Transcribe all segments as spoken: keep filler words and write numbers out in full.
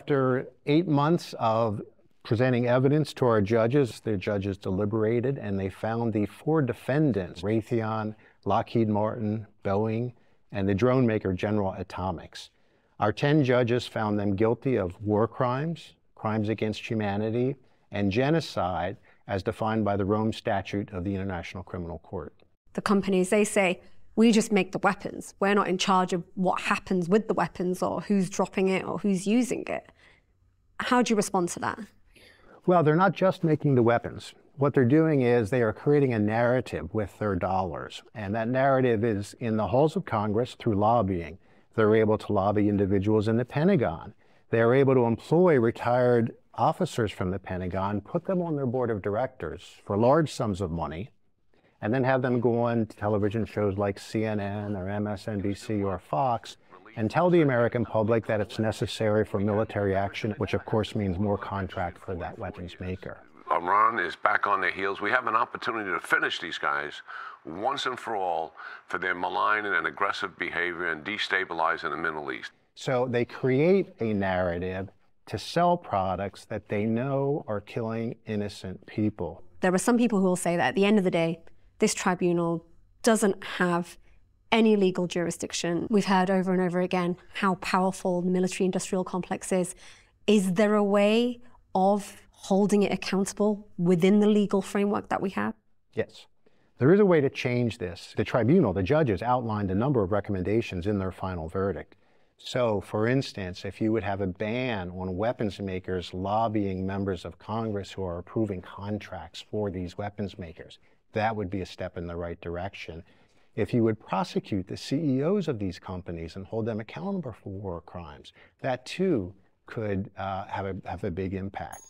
After eight months of presenting evidence to our judges, the judges deliberated and they found the four defendants, Raytheon, Lockheed Martin, Boeing, and the drone maker General Atomics. Our ten judges found them guilty of war crimes, crimes against humanity, and genocide as defined by the Rome Statute of the International Criminal Court. The companies, they say, we just make the weapons. We're not in charge of what happens with the weapons or who's dropping it or who's using it. How do you respond to that? Well, they're not just making the weapons. What they're doing is they are creating a narrative with their dollars. And that narrative is in the halls of Congress through lobbying. They're able to lobby individuals in the Pentagon. They're able to employ retired officers from the Pentagon, put them on their board of directors for large sums of money, and then have them go on television shows like C N N or M S N B C or Fox and tell the American public that it's necessary for military action, which of course means more contract for that weapons maker. Iran is back on their heels. We have an opportunity to finish these guys once and for all for their malign and aggressive behavior and destabilizing the Middle East. So they create a narrative to sell products that they know are killing innocent people. There are some people who will say that at the end of the day, this tribunal doesn't have any legal jurisdiction. We've heard over and over again how powerful the military-industrial complex is. Is there a way of holding it accountable within the legal framework that we have? Yes. There is a way to change this. The tribunal, the judges, outlined a number of recommendations in their final verdict. So, for instance, if you would have a ban on weapons makers lobbying members of Congress who are approving contracts for these weapons makers, that would be a step in the right direction. If you would prosecute the C E Os of these companies and hold them accountable for war crimes, that too could uh, have, a, have a big impact.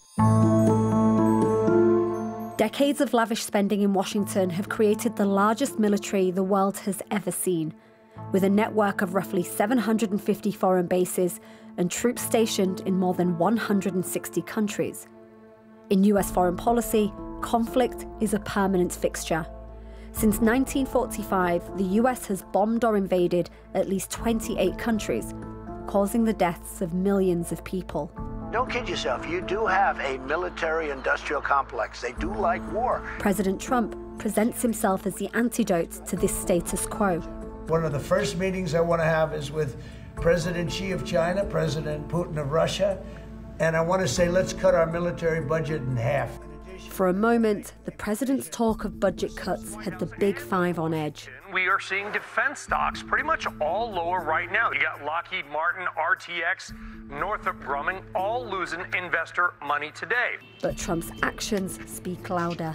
Decades of lavish spending in Washington have created the largest military the world has ever seen, with a network of roughly seven hundred fifty foreign bases and troops stationed in more than one hundred sixty countries. In U S foreign policy, conflict is a permanent fixture. Since nineteen forty-five, the U S has bombed or invaded at least twenty-eight countries, causing the deaths of millions of people. Don't kid yourself, you do have a military-industrial complex. They do like war. President Trump presents himself as the antidote to this status quo. One of the first meetings I want to have is with President Xi of China, President Putin of Russia, and I want to say, let's cut our military budget in half. For a moment, the president's talk of budget cuts had the big five on edge. We are seeing defense stocks pretty much all lower right now. You got Lockheed Martin, R T X, Northrop Grumman, all losing investor money today. But Trump's actions speak louder.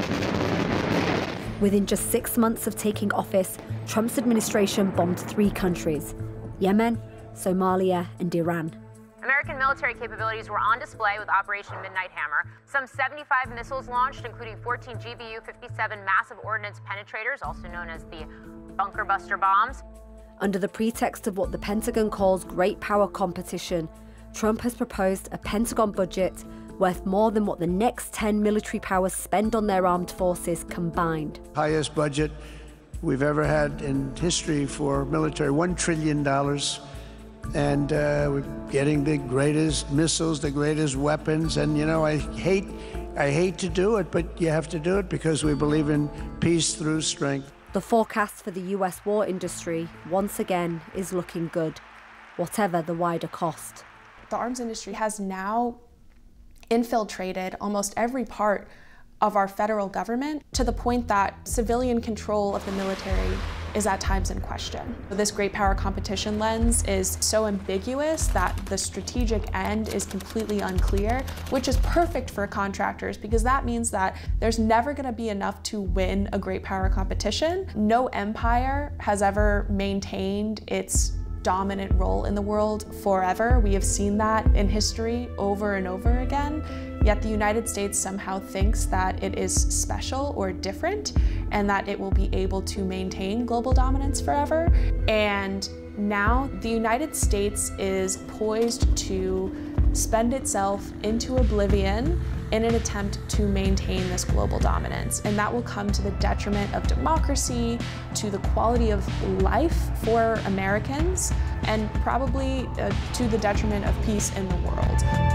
Within just six months of taking office, Trump's administration bombed three countries: Yemen, Somalia, and Iran. American military capabilities were on display with Operation Midnight Hammer. Some seventy-five missiles launched, including fourteen G B U fifty-seven massive ordnance penetrators, also known as the bunker buster bombs. Under the pretext of what the Pentagon calls great power competition, Trump has proposed a Pentagon budget worth more than what the next ten military powers spend on their armed forces combined. Highest budget we've ever had in history for military, one trillion dollars. And uh, we're getting the greatest missiles, the greatest weapons. And, you know, I hate, I hate to do it, but you have to do it because we believe in peace through strength. The forecast for the U S war industry, once again, is looking good, whatever the wider cost. The arms industry has now infiltrated almost every part of our federal government to the point that civilian control of the military is at times in question. This great power competition lens is so ambiguous that the strategic end is completely unclear, which is perfect for contractors because that means that there's never going to be enough to win a great power competition. No empire has ever maintained its dominant role in the world forever. We have seen that in history over and over again. Yet the United States somehow thinks that it is special or different and that it will be able to maintain global dominance forever. And now the United States is poised to spend itself into oblivion in an attempt to maintain this global dominance. And that will come to the detriment of democracy, to the quality of life for Americans, and probably uh, to the detriment of peace in the world.